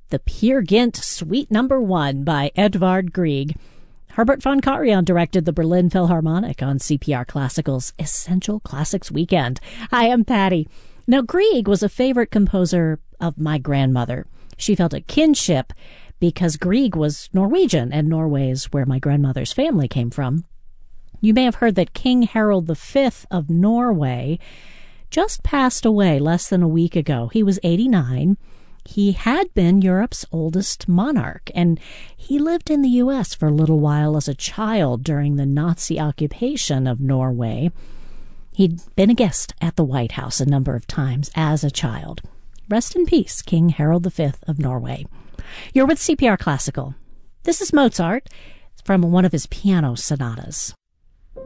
The Peer Gynt Suite No. 1 by Edvard Grieg. Herbert von Karajan directed the Berlin Philharmonic on CPR Classical's Essential Classics Weekend. Hi, I'm Patty. Now, Grieg was a favorite composer of my grandmother. She felt a kinship because Grieg was Norwegian, and Norway is where my grandmother's family came from. You may have heard that King Harald V of Norway just passed away less than a week ago. He was 89. He had been Europe's oldest monarch, and he lived in the U.S. for a little while as a child during the Nazi occupation of Norway. He'd been a guest at the White House a number of times as a child. Rest in peace, King Harald V of Norway. You're with CPR Classical. This is Mozart from one of his piano sonatas.